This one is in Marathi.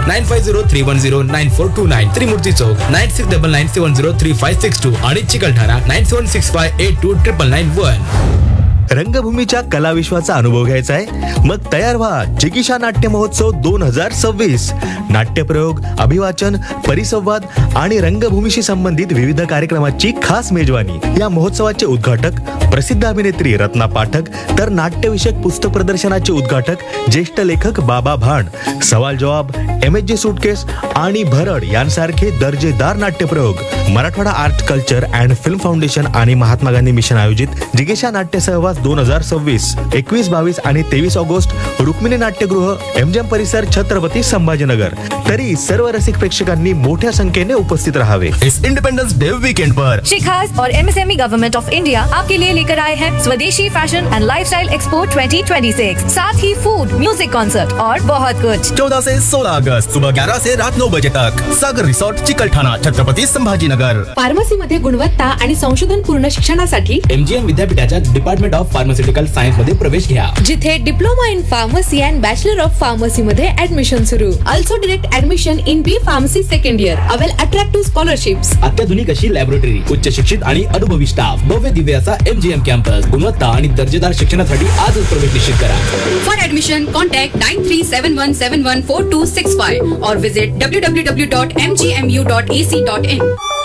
9503109429, त्रिमूर्ती चौक 9699703562 आणि चिकलठाणा 9765829991. रंगभूमीच्या कलाविश्वाचा अनुभव घ्यायचा आहे? मग तयार व्हा जिगीषा नाट्य महोत्सव 2026. नाट्यप्रयोग, अभिवाचन, परिसंवाद आणि रंगभूमीशी संबंधित विविध कार्यक्रमाची खास मेजवानी. या महोत्सवाचे उद्घाटक प्रसिद्ध अभिनेत्री रत्ना पाठक, तर नाट्यविषयक पुस्तक प्रदर्शनाचे उद्घाटक ज्येष्ठ लेखक बाबा भांड. सवाल जवाब, MSG सुटकेस आणि भरड यांसारखे दर्जेदार नाट्यप्रयोग. Marathwada art culture and film foundation आणि महात्मा गांधी मिशन आयोजित जिगीषा नाट्य सहवास 2026 21, 22 आणि 23 ऑगस्ट रुक्मिणी नाट्यगृह, MGM परिसर, छत्रपती संभाजीनगर. तरी सर्व रसिक प्रेक्षकांनी मोठ्या संख्येने उपस्थित राहावे. इस इंडिपेंडेंस डे वीकेंड पर शिखास और MSME गवर्नमेंट ऑफ इंडिया आपके लिए लेकर आए हैं स्वदेशी फैशन एंड लाइफस्टाइल एक्सपो 2026. साथ ही फूड, म्यूजिक कॉन्सर्ट और बहुत कुछ. 14 से 16 अगस्त सुबह 11 से रात 9 बजे तक. सागर रिसॉर्ट, चिकलठाणा, छत्रपती संभाजीनगर. फार्मसी मध्ये गुणवत्ता आणि संशोधन पूर्ण शिक्षणासाठी MGM विद्यापीठाच्या डिपार्टमेंट ऑफ फार्मास्युटिकल सायन्स मध्ये प्रवेश घ्या. जिथे diploma in pharmacy and bachelor of pharmacy मध्ये ऍडमिशन सुरू. Also direct admission in B pharmacy second year. Avail attractive scholarships. अत्याधुनिक अशी लॅबोरेटरी, उच्च शिक्षित आणि अनुभवी स्टाफ, भव्य दिव्य असा MGM कॅम्पस. गुणवत्ता आणि दर्जेदार शिक्षणासाठी आजच प्रवेश निश्चित करा. For admission contact 9371714265 or visit www.mgmu.ac.in.